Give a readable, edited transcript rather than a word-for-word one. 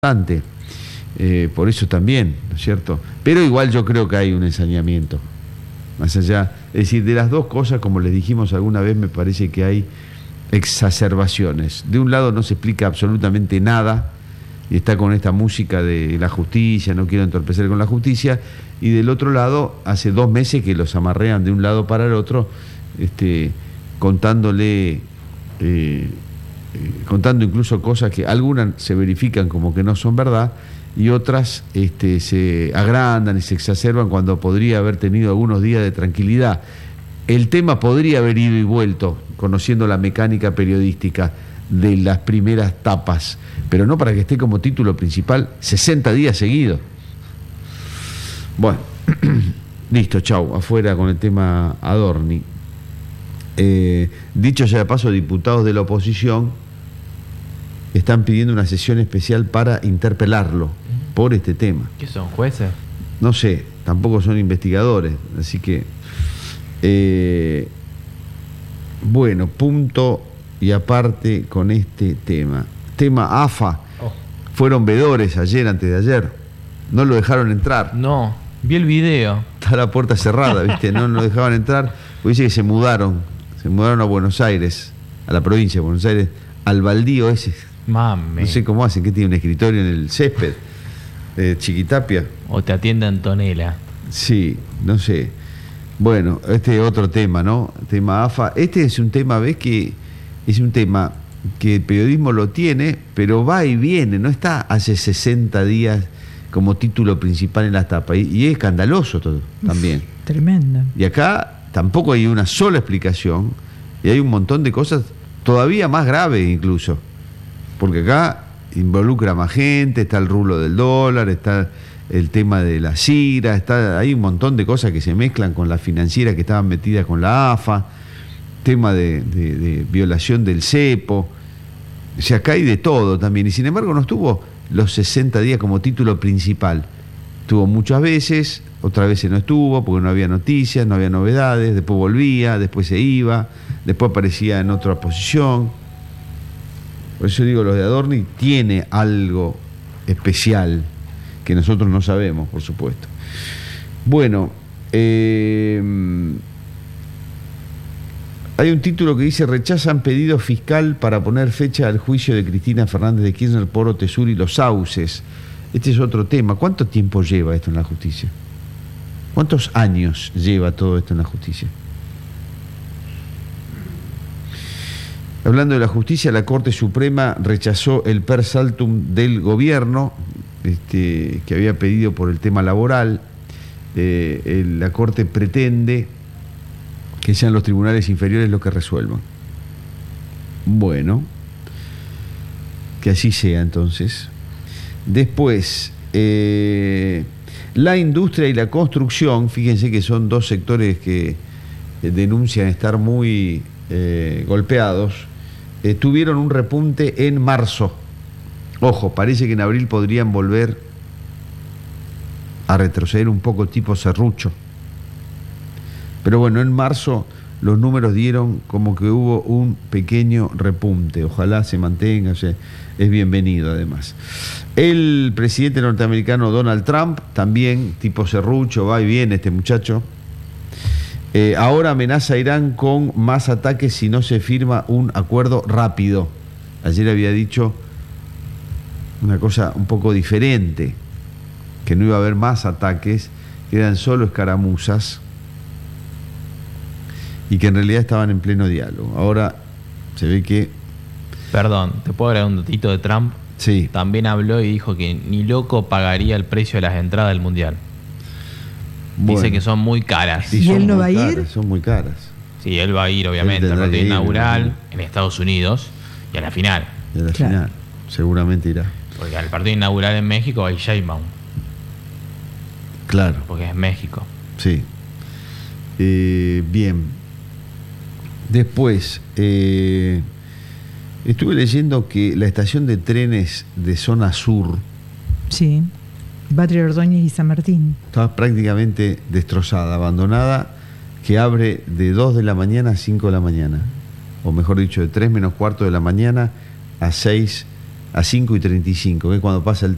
bastante. Por eso también, ¿no es cierto? Pero igual yo creo que hay un ensañamiento. Más allá, es decir, de las dos cosas, como les dijimos alguna vez, me parece que hay exacerbaciones. De un lado no se explica absolutamente nada, y está con esta música de la justicia, no quiero entorpecer con la justicia, y del otro lado, hace 2 meses que los amarrean de un lado para el otro, contando incluso cosas que algunas se verifican como que no son verdad, y otras se agrandan y se exacerban cuando podría haber tenido algunos días de tranquilidad. El tema podría haber ido y vuelto, conociendo la mecánica periodística de las primeras tapas, pero no para que esté como título principal 60 días seguidos. Bueno, listo, chau, afuera con el tema Adorni. Dicho sea de paso, diputados de la oposición están pidiendo una sesión especial para interpelarlo por este tema. ¿Qué son, jueces? No sé, tampoco son investigadores, así que bueno, punto y aparte con este tema. Tema AFA. Fueron vedores ayer, antes de ayer. No lo dejaron entrar. No, vi el video. Está la puerta cerrada, ¿viste? No lo dejaban entrar. Porque dice que se mudaron a Buenos Aires, a la provincia de Buenos Aires, al baldío ese. Mame. No sé cómo hacen, que tiene un escritorio en el césped de Chiquitapia. O te atiende Antonella. Sí, no sé. Bueno, este es otro tema, ¿no? Tema AFA. Este es un tema, ves que es un tema que el periodismo lo tiene, pero va y viene, no está hace 60 días como título principal en las tapas. Y es escandaloso todo también. Tremendo. Y acá tampoco hay una sola explicación, y hay un montón de cosas todavía más graves incluso, porque acá involucra más gente, está el rublo del dólar, está el tema de la CIRA, hay un montón de cosas que se mezclan con las financieras que estaban metidas con la AFA, tema de violación del cepo. O sea, acá hay de todo también, y sin embargo no estuvo los 60 días como título principal. Estuvo muchas veces, otras veces no estuvo porque no había noticias, no había novedades, después volvía, después se iba, después aparecía en otra posición. Por eso digo, lo de Adorni tiene algo especial que nosotros no sabemos, por supuesto. Bueno, hay un título que dice: rechazan pedido fiscal para poner fecha al juicio de Cristina Fernández de Kirchner por Otesur y los sauces. Este es otro tema. ¿Cuánto tiempo lleva esto en la justicia? ¿Cuántos años lleva todo esto en la justicia? Hablando de la justicia, la Corte Suprema rechazó el per saltum del gobierno que había pedido por el tema laboral. La Corte pretende que sean los tribunales inferiores los que resuelvan. Bueno, que así sea entonces. Después, la industria y la construcción, fíjense que son dos sectores que denuncian estar muy golpeados, tuvieron un repunte en marzo. Ojo, parece que en abril podrían volver a retroceder un poco tipo serrucho. Pero bueno, en marzo los números dieron como que hubo un pequeño repunte. Ojalá se mantenga, o sea, es bienvenido además. El presidente norteamericano Donald Trump, también tipo serrucho, va y viene este muchacho. Ahora amenaza a Irán con más ataques si no se firma un acuerdo rápido. Ayer había dicho una cosa un poco diferente, que no iba a haber más ataques, que eran solo escaramuzas, y que en realidad estaban en pleno diálogo. Ahora se ve que... Perdón, ¿te puedo agregar un datito de Trump? Sí. También habló y dijo que ni loco pagaría el precio de las entradas del Mundial. Bueno. Dice que son muy caras. ¿Y él no va a ir? Son muy caras. Sí, él va a ir, obviamente, al partido inaugural en Estados Unidos y a la final. Y a la final, seguramente irá. Porque al partido inaugural en México hay Sheinbaum. Claro. Porque es México. Sí. Bien. Después, estuve leyendo que la estación de trenes de zona sur... Sí, Batlle Ordóñez y San Martín. Estaba prácticamente destrozada, abandonada, que abre de 2 de la mañana a 5 de la mañana. O mejor dicho, de 3 menos cuarto de la mañana a 5:35, que es cuando pasa el tren.